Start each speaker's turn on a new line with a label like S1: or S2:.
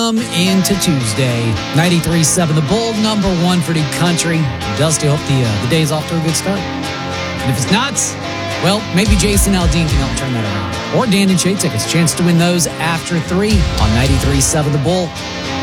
S1: Into Tuesday, 93.7 The Bull, number one for the country. Dusty, hope the day's off to a good start. And if it's not, well, maybe Jason Aldean can help turn that around. Or Dan and Shay tickets, chance to win those after 3 on 93.7 The Bull.